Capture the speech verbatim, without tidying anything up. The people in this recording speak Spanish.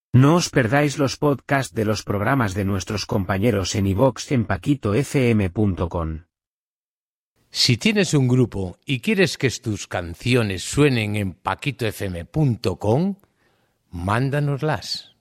No os perdáis los podcasts de los programas de nuestros compañeros en iVoox en paquito f m punto com. Si tienes un grupo y quieres que tus canciones suenen en paquito f m punto com, mándanoslas.